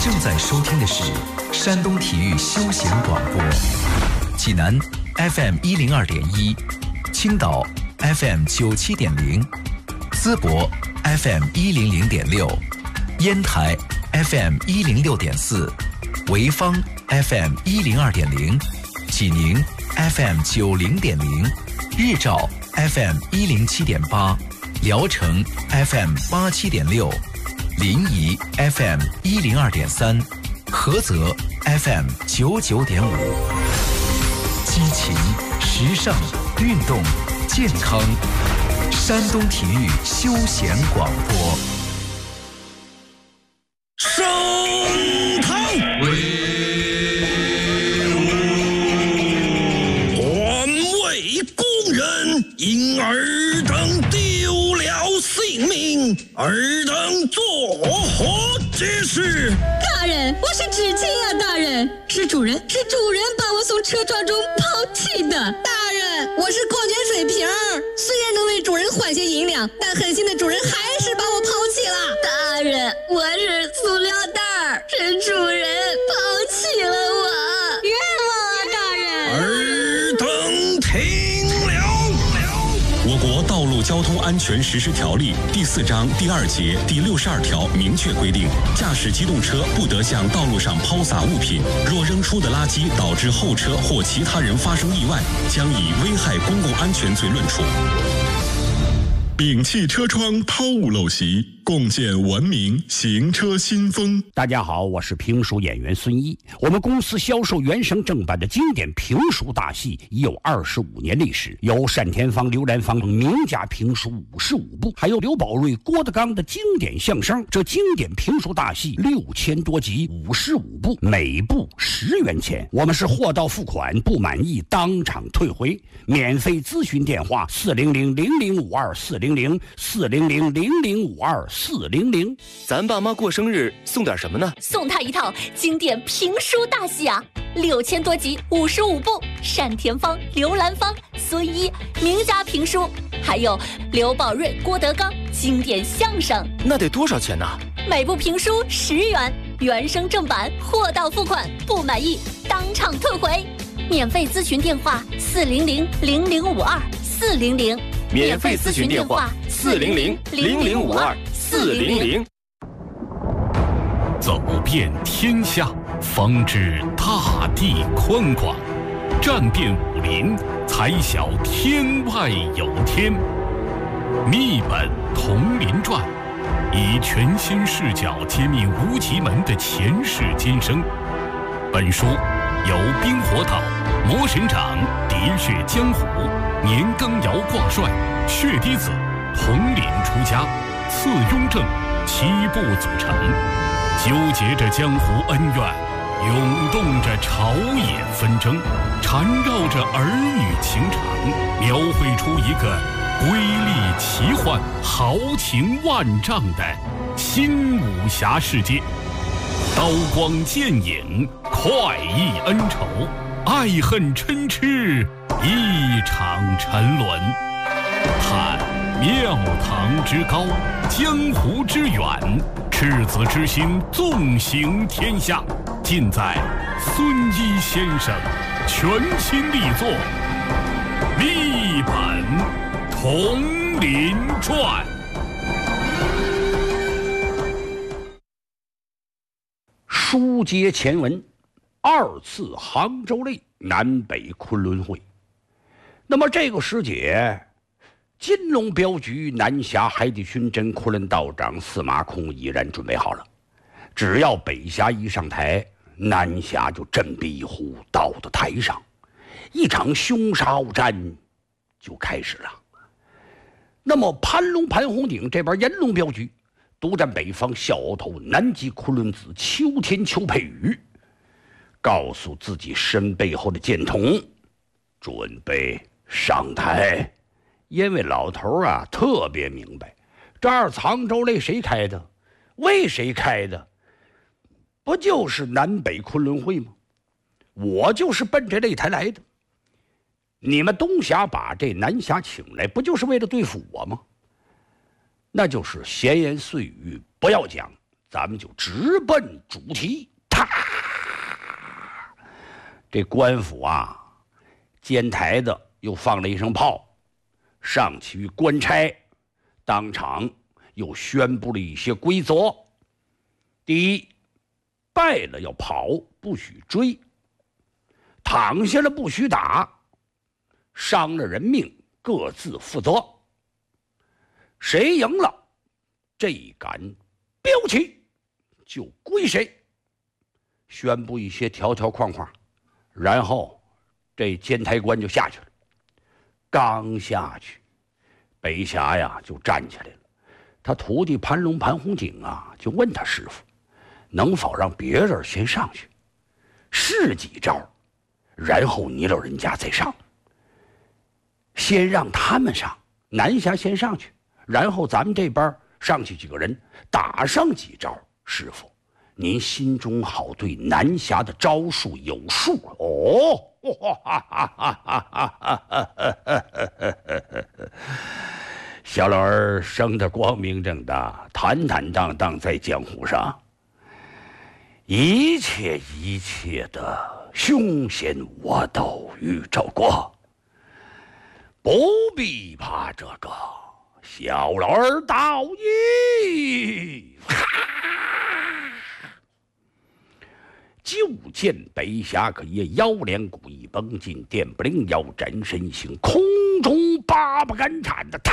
正在收听的是山东体育休闲广播，济南 FM 102.1，青岛 FM 97.0，淄博 FM 100.6，烟台 FM 106.4，潍坊 FM 102.0，济宁 FM 90.0，日照 FM 107.8，聊城 FM 87.6，临沂 FM 102.3，菏泽 FM 99.5。激情、时尚、运动、健康，山东体育休闲广播。 升堂威武，环卫工人因尔等丢了性命，尔等作何解释？ 大人，我是知青啊！大人，是主人把我从车撞中抛弃的。 大人，我是矿泉水瓶儿，虽然能为主人换些银两，但狠心的主人还是把我抛弃了。 大人，我是塑料袋儿，是主人抛弃了我，冤枉啊！大人， 尔等听了。 我国道路交通安全实施条例第4章第2节第62条明确规定，驾驶机动车不得向道路上抛洒物品，若扔出的垃圾导致后车或其他人发生意外，将以危害公共安全罪论处。摒弃车窗抛物陋习，共建文明行车新风。 大家好，我是评书演员孙一。我们公司销售原声正版的经典评书大戏已有25年历史，有单田芳、刘兰芳名家评书55部，还有刘宝瑞、郭德纲的经典相声。这经典评书大戏6000多集，55部，每部10元钱。我们是货到付款，不满意当场退回。免费咨询电话400-0052-400，400-0052-400。 咱爸妈过生日送点什么呢？ 送他一套经典评书大戏啊，6000多集，55部，单田芳、刘兰芳、孙一名家评书，还有刘宝瑞、郭德纲经典相声。 那得多少钱呢？ 每部评书10元，原声正版，货到付款，不满意当场退回。免费咨询电话400-0052-400， 免费咨询电话400-0052-400。 走遍天下，方知大地宽广；战遍武林，才晓天外有天。密本同林传，以全新视角揭秘无极门的前世今生。本书由冰火岛、魔神掌、喋血江湖、年羹尧挂帅、血滴子、统领出家、次雍正7部组成，纠结着江湖恩怨，涌动着朝野纷争，缠绕着儿女情长，描绘出一个瑰丽奇幻、豪情万丈的新武侠世界。刀光剑影，快意恩仇，爱恨嗔痴，一场沉沦。探庙堂之高，江湖之远，赤子之心纵行天下，尽在孙一先生全新力作《密本同林传》。 书接前文，2次杭州类南北昆仑会。那么这个时节，金龙镖局南峡海底巡侦昆仑道长司马孔已然准备好了，只要北峡一上台，南峡就振臂一呼，到的台上，一场凶杀鏖战就开始了。那么盘龙潘洪鼎这边银龙镖局独占北方小鳌头南极昆仑子秋天邱佩宇，告诉自己身背后的剑童准备上台。因为老头啊特别明白，这2次杭州类谁开的，为谁开的，不就是南北昆仑会吗？我就是奔这擂台来的。你们东峡把这南峡请来，不就是为了对付我吗？那就是闲言碎语不要讲， 咱们就直奔主题。啪！这官府啊，监台的又放了一声炮，上去于官差当场又宣布了一些规则。第一，败了要跑，不许追；躺下了不许打；伤了人命，各自负责。谁赢了，这杆标旗就归谁。宣布一些条条框框，然后这监台官就下去了。刚下去，北侠呀就站起来了。他徒弟盘龙盘红景啊，就问他师傅，能否让别人先上去，试几招，然后你老人家再上。先让他们上，南侠先上去，然后咱们这边上去几个人打上几招。师傅，您心中好对南侠的招数有数哦。小老儿生得光明正大，坦坦荡荡，在江湖上，一切的凶险我都遇着过，不必怕这个。小老儿道义。就见北侠可爷腰连骨一绷紧，电不灵腰斩身形，空中八不敢铲的，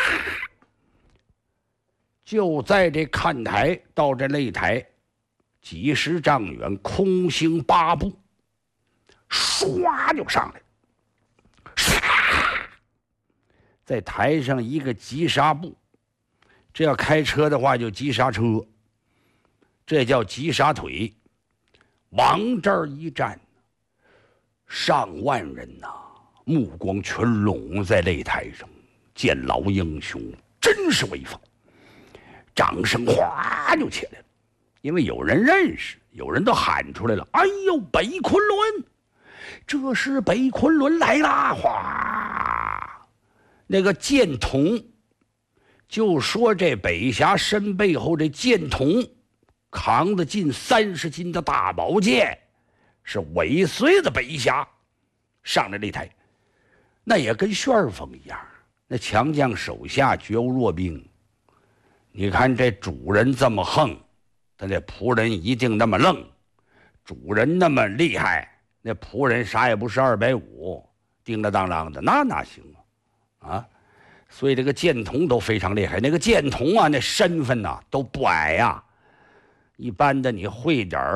就在这看台到这擂台几十丈远，空行8步，唰就上来了，在台上一个急刹步，这要开车的话就急刹车，这叫急刹腿。往这儿一站，上万人呐，目光全拢在擂台上，见老英雄真是威风，掌声哗就起来了。因为有人认识，有人都喊出来了：“哎呦，北昆仑，这是北昆仑来啦！”哗，那个剑童就说这北侠身背后这剑童扛得近30斤的大宝剑，是尾随的北侠上了擂台。那也跟旋风一样，那强将手下绝无弱兵。你看这主人这么横，他那仆人一定那么愣。主人那么厉害，那仆人啥也不是250，叮了当啷的，那哪行啊？所以这个剑童都非常厉害。那个剑童啊，那身份呐都不矮呀。一般的你会点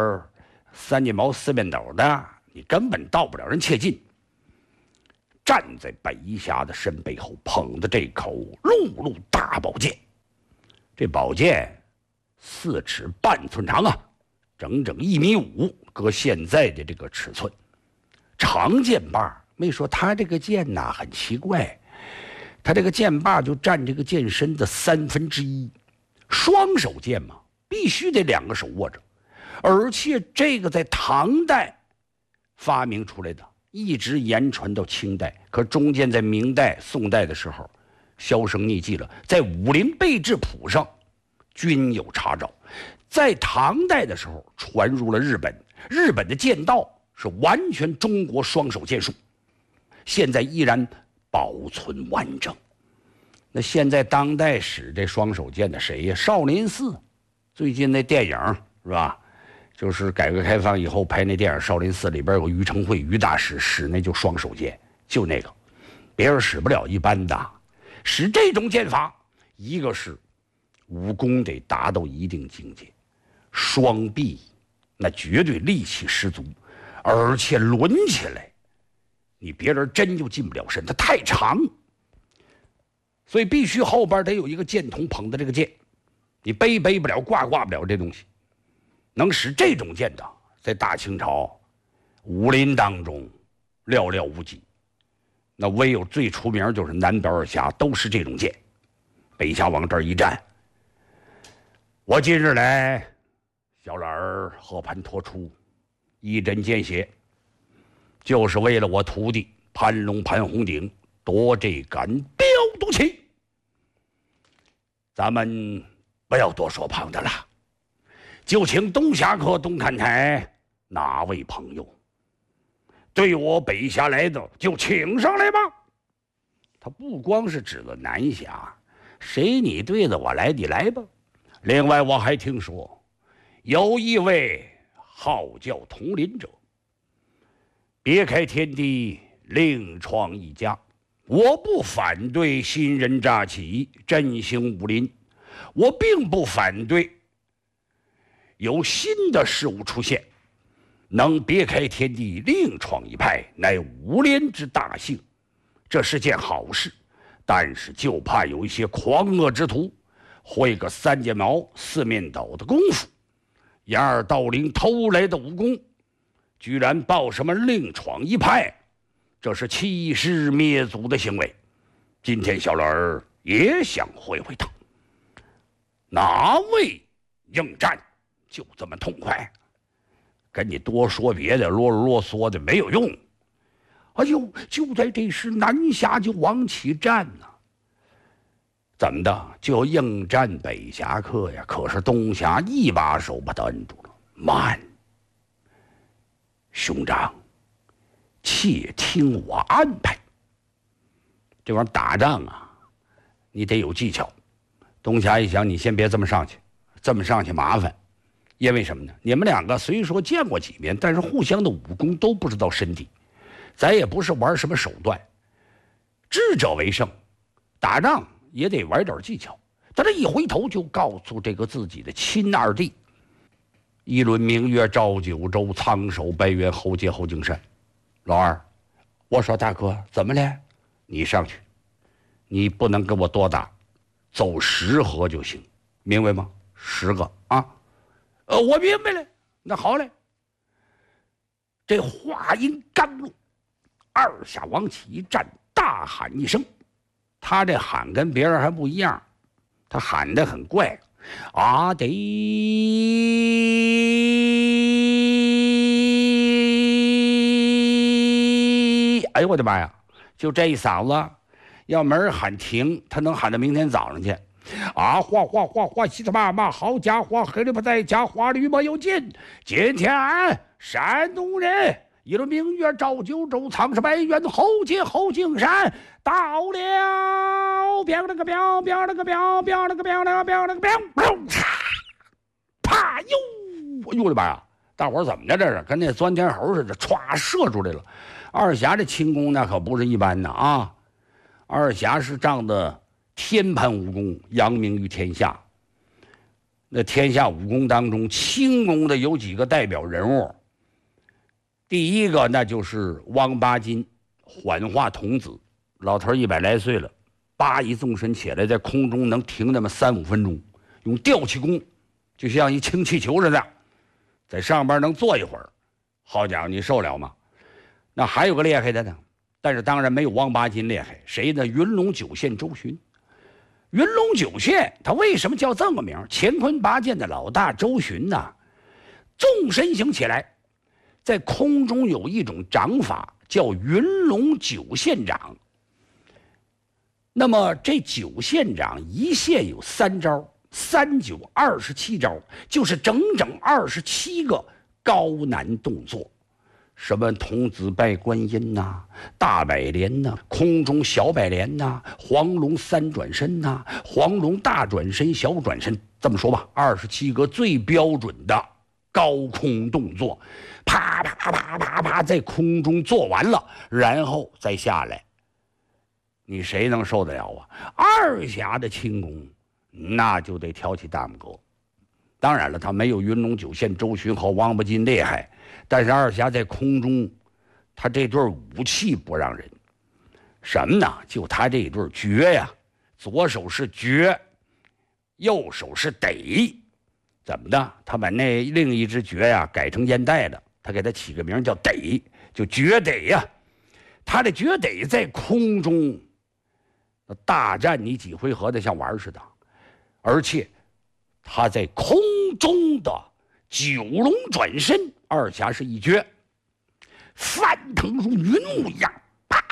3件毛4面斗的，你根本到不了人切近。站在北侠的身背后，捧着这口碌大宝剑，这宝剑4尺半寸长啊，整整1.5米，搁现在的这个尺寸。长剑把没说他这个剑呐很奇怪，他这个剑把就占这个剑身的1/3，双手剑嘛。必须得2个手握着，而且这个在唐代发明出来的，一直言传到清代，可中间在明代、宋代的时候销声匿迹了，在武林备志谱上均有查找。在唐代的时候传入了日本，日本的剑道是完全中国双手剑术，现在依然保存完整。那现在当代使这双手剑的谁呀？少林寺。最近那电影是吧，就是改革开放以后拍那电影《少林寺》，里边有个于承惠于大师使那就双手剑，就那个别人使不了，一般的使这种剑法，一个是武功得达到一定境界，双臂那绝对力气十足，而且抡起来你别人真就近不了身，它太长，所以必须后边得有一个剑童捧的这个剑，你背不了，挂不了这东西。能使这种剑的，在大清朝武林当中寥寥无几。那唯有最出名就是南北二侠，都是这种剑。北侠往这儿一站，我今日来，小老儿和盘托出，一针见血，就是为了我徒弟盘龙盘红顶夺这杆标肚旗。咱们不要多说旁的了， 就请东侠客东看台哪位朋友对我北侠来的就请上来吧。他不光是指了南侠，谁你对着我来，你来吧。另外我还听说有一位号叫统领者，别开天地，另创一家。我不反对新人乍起，振兴武林，我并不反对有新的事物出现，能别开天地，另创一派，乃武林之大幸，这是件好事。但是就怕有一些狂恶之徒，会个三件毛四面倒的功夫，掩耳盗铃偷来的武功，居然报什么另闯一派，这是欺师灭祖的行为。今天小老儿也想会会他，哪位应战就这么痛快，跟你多说别的啰啰嗦的没有用。哎呦，就在这时，南侠就往起站呢。怎么的，就要应战北侠客呀？可是东侠一把手把他摁住了。慢，兄长，且听我安排。这玩意儿打仗啊，你得有技巧。东侠一想，你先别这么上去，这么上去麻烦。因为什么呢？你们两个虽说见过几面，但是互相的武功都不知道深底。咱也不是玩什么手段，智者为胜，打仗也得玩点技巧。他这一回头就告诉这个自己的亲二弟：一轮明月照九州，苍手白猿后接后敬山。老二，我说大哥怎么了？你上去，你不能跟我多打，走10合就行，明白吗？10个啊。我明白了。那好嘞。这话音刚落，二下往起一站，大喊一声。他这喊跟别人还不一样，他喊得很怪。阿得，哎呦我的妈呀！就这一嗓子，要没人喊停，他能喊到明天早上去。啊，哗，稀里嘛嘛，好家伙，黑里不在家，话里没有劲。今天山东人一轮明月照九州，苍是白猿后接后敬山，到了，标了个标，啪哟！哎呦我的妈呀！大伙儿怎么着这是？跟那钻天猴似的，歘射出来了。二侠这轻功那可不是一般的啊！二侠是仗的天盘武功，扬名于天下。那天下武功当中，轻功的有几个代表人物。第一个那就是汪八金，幻化童子，老头100来岁了，叭一纵身起来，在空中能停那么3-5分钟，用吊气功，就像一氢气球似的，在上边能坐一会儿。好家伙，你受了吗？那还有个厉害的呢，但是当然没有汪八金厉害。谁呢？云龙9县周巡。云龙9县他为什么叫这么名？乾坤8剑的老大周巡呢，纵身行起来，在空中有一种掌法叫云龙9县掌。那么这9县掌一县有3招，3、9、27招，就是整整27个高难动作。什么童子拜观音呐、大摆莲呐、空中小摆莲呐、黄龙3转身呐、黄龙大转身、小转身，这么说吧，27个最标准的高空动作，啪啪啪啪啪，在空中做完了，然后再下来，你谁能受得了啊？二侠的轻功，那就得挑起大拇哥。当然了，他没有云龙9县周巡和汪八金厉害。但是二侠在空中，他这对武器不让人。什么呢？就他这对绝呀，左手是绝，右手是逮。怎么的？他把那另一只绝呀改成烟袋的，他给他起个名叫逮，就绝逮呀。他的绝逮在空中大战你几回合的像玩似的，而且他在空中的9龙转身。二侠是一绝，翻腾如云雾一样，